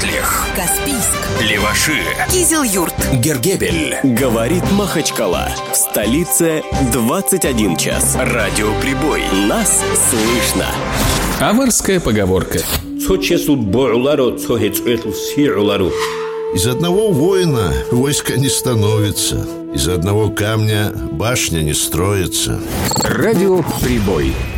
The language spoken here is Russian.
Свердлих, Каспийск, Леваши, Кизил-Юрт, Гергебель. Говорит Махачкала. В столице 21 час. Радиоприбой. Нас слышно. Аварская поговорка. Из одного воина войско не становится, из одного камня башня не строится. Радиоприбой.